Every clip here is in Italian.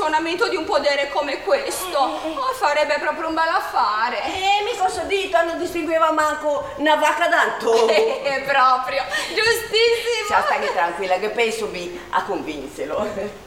funzionamento di un podere come questo. Farebbe proprio un bel affare. Mi cosa dito, non distingueva manco una vacca d'anto. Proprio, giustissimo. Sia stai tranquilla che penso a convinselo.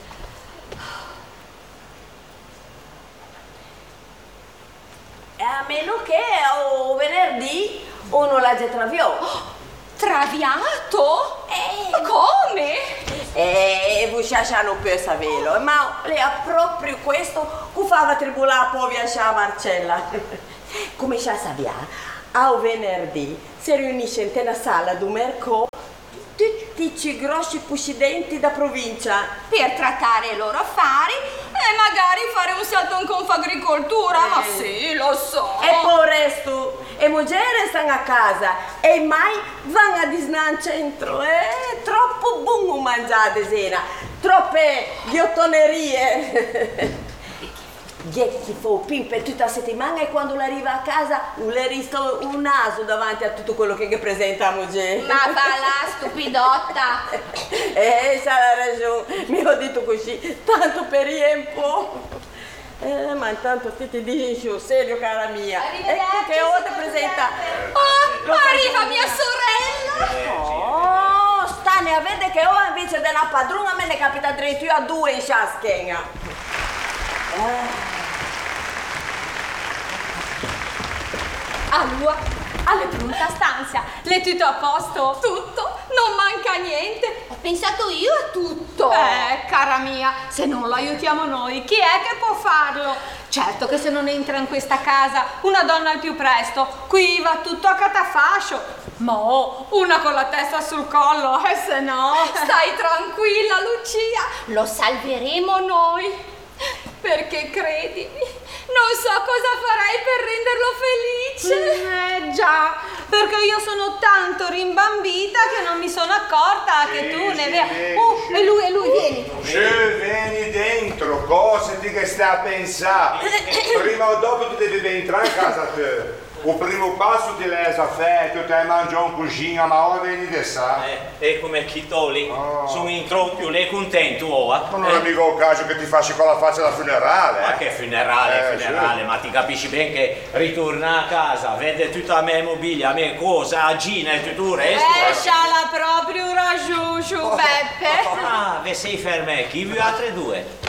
A meno che o venerdì uno l'ha già traviato. Traviato? Come? Voi non può saperlo, ma lei ha proprio questo che fa tribulare la povera Marcella. Come già sappiamo, a venerdì si riunisce in una sala di mercato tutti i grossi presidenti da provincia per trattare i loro affari e magari fare un salto in Confagricoltura. Ma sì, lo so. E poi il resto, e moglie stanno a casa e mai vanno a Disney in centro. Troppo buono mangiare sera, troppe ghiottonerie. Ghetti fu pimpe tutta la settimana e quando arriva a casa le risto un naso davanti a tutto quello che presenta a moglie. Ma va là, stupidotta. C'ha la ragione, mi ho detto così, tanto per riempo. Ma intanto ti dici sul serio, cara mia. Ecco che ora ti presenta. Arriva mia sorella. Stane a vedere che ora invece della padrona me ne capita dritto a due in sciaschena. Allora, alle pronta stanza, le tutto a posto? Tutto, non manca niente. Ho pensato io a tutto. Cara mia, se non lo aiutiamo noi, chi è che può farlo? Certo che se non entra in questa casa una donna al più presto, qui va tutto a catafascio. Ma una con la testa sul collo, e se no... Stai tranquilla, Lucia, lo salveremo noi. Perché credimi, non so cosa farai per renderlo felice. Già, perché io sono tanto rimbambita che non mi sono accorta che tu ne vedi. E lui, vieni. Vieni dentro, cosa ti che stai a pensare? Prima o dopo tu devi entrare in casa te. Il primo passo ti lesa a fare, tu hai mangiato in cucina, ma ora vieni di sa. E come Chitoli, sono in troppo, lei è contento ora? Ma non è mica il caso che ti facci con la faccia da funerale. Ma che funerale, sì. ma ti capisci ben che ritorna a casa, vede tutta la mia mobilia, la mia cosa, a Gina e tutto il resto. C'ha proprio ragione, Beppe. Ve sei ferme, chi vi altre due?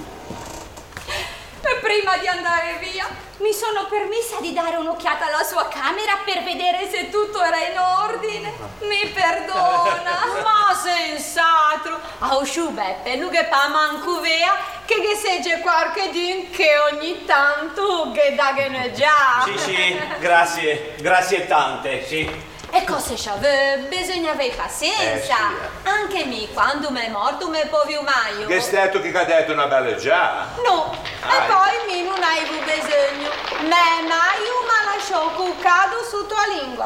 E prima di andare via, mi sono permessa di dare un'occhiata alla sua camera per vedere se tutto era in ordine. Mi perdona? Ma senz'altro. Beppe, non che pa manco vea che segge qualche din che ogni tanto che da che ne già. Sì, grazie tante, sì. E cosa c'ave? Bisogna avere pazienza. Anche me, quando mi è morto, mi povio maio. Che è stato che ha detto una bella già? No, e poi mi non avevo bisogno. Me maio mi lasciò cuccato sotto la lingua.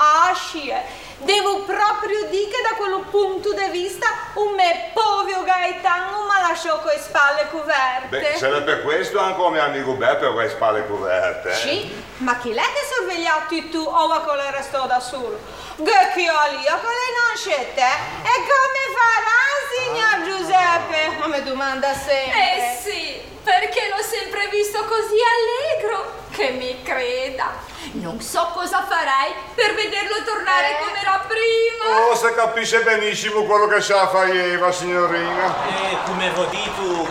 Scie. Devo proprio dire che da quello punto di vista un me povero Gaetano mi lasciò con le spalle coperte. Beh, sarebbe per questo anche il mio amico Beppe con le spalle coperte. Sì, ma chi l'è che sorvegliato tu ora con le restò da solo? Che ho lì con le nascette? E come farà, signor Giuseppe? Ma mi domanda sempre. Sì, perché l'ho sempre visto così allegro, che mi creda. Non so cosa farei per vederlo tornare come era prima. Se capisce benissimo quello che sa faceva, signorina. Come vi dico,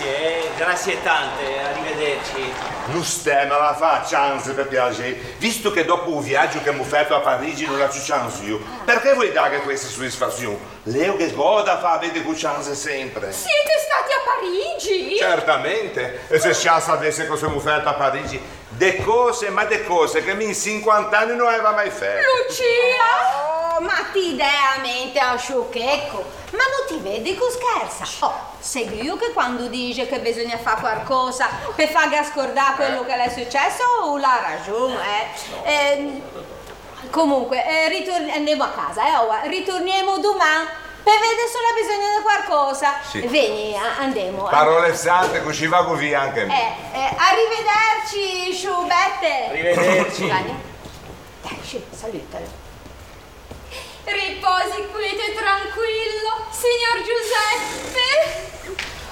grazie tante, arrivederci. Lo stemma la fa chance per piacere, visto che dopo un viaggio che mi fatto a Parigi non la c'è chance io. Perché vuoi dare questa soddisfazione? Leo che goda fa vedere con chance sempre. Siete stati a Parigi? Certamente, e se chance avesse cosa mi fatto a Parigi, de cose che in 50 anni non aveva mai fatto. Lucia! Ma ti idea a mente a sciocchecco, ma non ti vedi che scherza? Segui io che quando dice che bisogna fare qualcosa per fargli scordare quello che le è successo o la ragione, comunque, andiamo a casa, ritorniamo domani. Per vedere se ha bisogno di qualcosa. Sì. Vieni, andiamo. Parole sante, così vado via anche me. Arrivederci, Beppe. Arrivederci. Dai, salutalo. Riposi quiete e tranquillo, signor Giuseppe.